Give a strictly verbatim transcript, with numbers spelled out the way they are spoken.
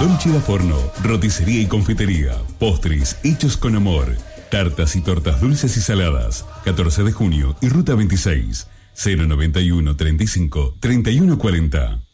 Dolce da Forno, roticería y confitería, postres hechos con amor, tartas y tortas dulces y saladas. catorce de junio y Ruta veintiséis, cero noventa y uno treinta y cinco treinta y uno cuarenta.